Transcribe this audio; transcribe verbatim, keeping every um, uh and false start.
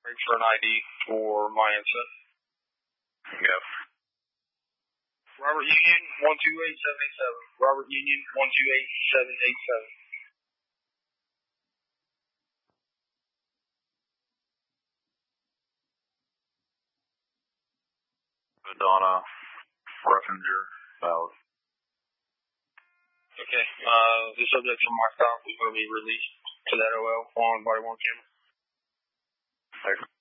Wait for an I D for my inset. Yep. Robert Union, one two eight seven eight seven. Robert Union, one two eight seven eight seven. Madonna, Reffinger, South. Okay, uh, the subject from my stop is going to be released to that O L on body worn camera. Thanks.